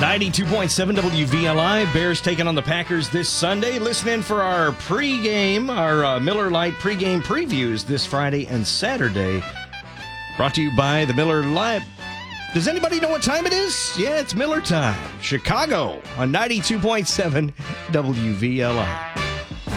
92.7 WVLI. Bears taking on the Packers this Sunday. Listen in for our pregame, our Miller Lite pregame previews this Friday and Saturday. Brought to you by the Miller Lite. Does anybody know what time it is? Yeah, it's Miller time. Chicago on 92.7 WVLI.